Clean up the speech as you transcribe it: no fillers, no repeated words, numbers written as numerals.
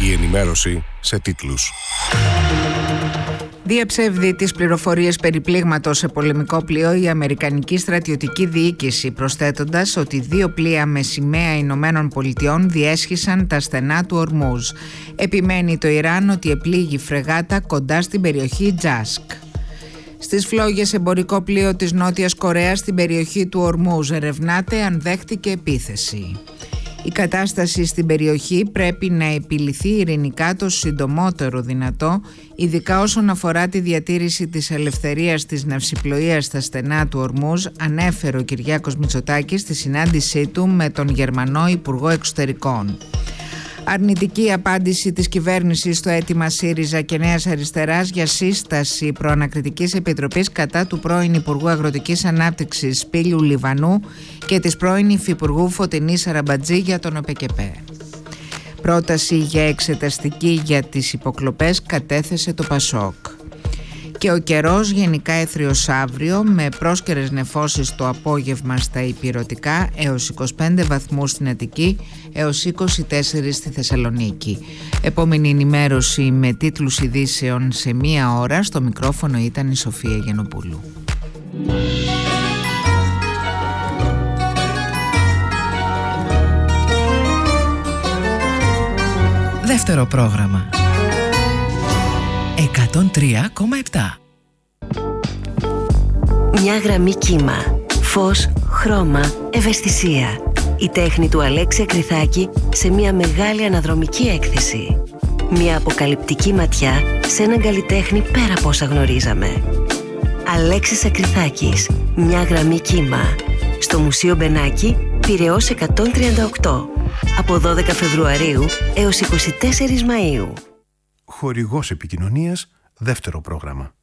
Η ενημέρωση σε τίτλους. Διαψεύδει τις πληροφορίες περί πλήγματος σε πολεμικό πλοίο η Αμερικανική στρατιωτική διοίκηση, προσθέτοντας ότι 2 πλοία με σημαία Ηνωμένων Πολιτειών διέσχισαν τα στενά του Ορμούζ. Επιμένει το Ιράν ότι επλήγει φρεγάτα κοντά στην περιοχή Τζάσκ. Στις φλόγες εμπορικό πλοίο της Νότιας Κορέας στην περιοχή του Ορμούζ ερευνάται αν δέχτηκε επίθεση. Η κατάσταση στην περιοχή πρέπει να επιληθεί ειρηνικά το συντομότερο δυνατό, ειδικά όσον αφορά τη διατήρηση της ελευθερίας της ναυσιπλοείας στα στενά του Ορμούζ, ανέφερε ο Κυριάκος Μητσοτάκης στη συνάντησή του με τον Γερμανό Υπουργό Εξωτερικών. Αρνητική απάντηση της κυβέρνησης στο αίτημα ΣΥΡΙΖΑ και Νέας Αριστεράς για σύσταση προανακριτικής επιτροπής κατά του πρώην Υπουργού Αγροτικής Ανάπτυξης Σπύλιου Λιβανού και της πρώην Υφυπουργού Φωτεινής Σαραμπατζή για τον ΟΠΕΚΕΠΕ. Πρόταση για εξεταστική για τις υποκλοπές κατέθεσε το ΠΑΣΟΚ. Και ο καιρός γενικά έθριος αύριο, με πρόσκαιρες νεφώσεις το απόγευμα στα ηπειρωτικά, έως 25 βαθμούς στην Αττική, έως 24 στη Θεσσαλονίκη. Επόμενη ενημέρωση με τίτλους ειδήσεων σε 1 ώρα. Στο μικρόφωνο ήταν η Σοφία Γιαννοπούλου. Δεύτερο πρόγραμμα 103,7. Μια γραμμή κύμα, φως, χρώμα, ευαισθησία. Η τέχνη του Αλέξη Ακριθάκη σε μια μεγάλη αναδρομική έκθεση. Μια αποκαλυπτική ματιά σε έναν καλλιτέχνη πέρα από όσα γνωρίζαμε. Αλέξης Ακριθάκης, μια γραμμή κύμα. Στο Μουσείο Μπενάκη, Πειραιώς 138. Από 12 Φεβρουαρίου έως 24 Μαΐου. Χορηγός επικοινωνίας, δεύτερο πρόγραμμα.